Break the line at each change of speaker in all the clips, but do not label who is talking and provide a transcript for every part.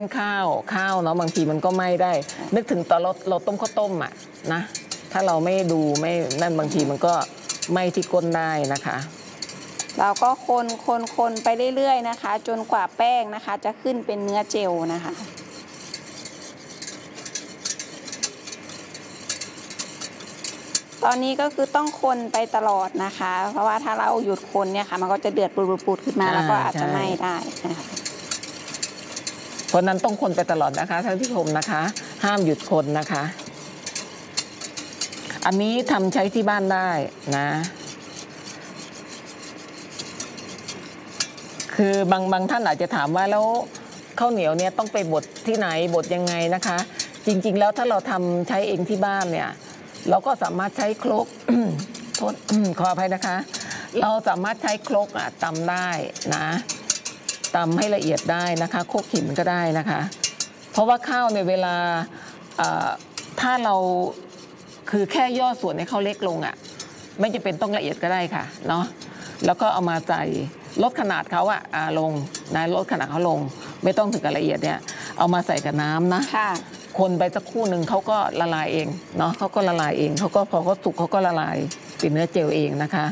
ข้าวเนาะบางทีมันก็ไหม้ได้ นึกถึงตอนเราต้มข้าวต้มอ่ะนะถ้าเราไม่ดูไม่นั่นบางทีมันก็ไหม้ที่ก้นได้นะคะ
เราก็คนไปเรื่อยๆนะคะจนกว่าแป้งนะคะจะขึ้นเป็นเนื้อเจลนะคะตอนนี้ก็คือต้องคนไปตลอดนะคะเพราะว่าถ้าเราหยุดคนเนี่ยค่ะมันก็จะเดือดปุดๆขึ้นมาแล้วก็อาจจะไหม้ได้นะคะ
เพราะนั้นต้องคนไปตลอดนะคะท่านผู้ชมนะคะห้ามหยุดคนนะคะอันนี้ทำใช้ที่บ้านได้นะคือบางท่านอาจจะถามว่าแล้วข้าวเหนียวเนี่ยต้องไปบดที่ไหนบดยังไงนะคะจริงๆแล้วถ้าเราทำใช้เองที่บ้านเนี่ยเราก็สามารถใช้ครก โทษขออภัยนะคะเราสามารถใช้ครกตำได้นะตำให้ละเอียดได้นะคะโคกหินก็ได้นะคะเพราะว่าข้าวในเวลาถ้าเราคือแค่ย่อส่วนให้เขาเล็กลงไม่จำเป็นต้องละเอียดก็ได้ค่ะเนาะแล้วก็เอามาใส่ลดขนาดเขาลงนะลดขนาดเขาลงไม่ต้องถึงกับละเอียดเนี่ยเอามาใส่กับน้ำนะคนไปสักครู่หนึ่งเขาก็ละลายเองเนาะเขาก็ละลายเองเขาก็พอเขาสุกเขาก็ละลายเป็นเนื้อเจลเองนะคะ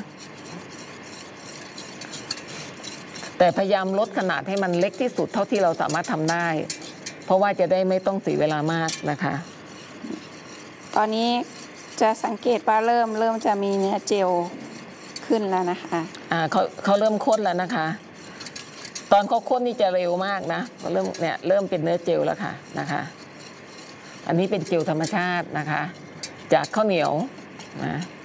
แต่พยายามลดขนาดให้มันเล็กที่สุดเท่าที่เราสามารถทำได้เพราะว่าจะได้ไม่ต้องเสียเวลามากนะคะ
ตอนนี้จะสังเกตว่าเริ่มจะมีเนื้อเจลขึ้นแล้วนะคะ
เขาเริ่มข้นแล้วนะคะตอนเขาข้นนี่จะเร็วมากนะเริ่มเป็นเนื้อเจลแล้วค่ะนะคะอันนี้เป็นเจลธรรมชาตินะคะจากข้าวเหนียวนะ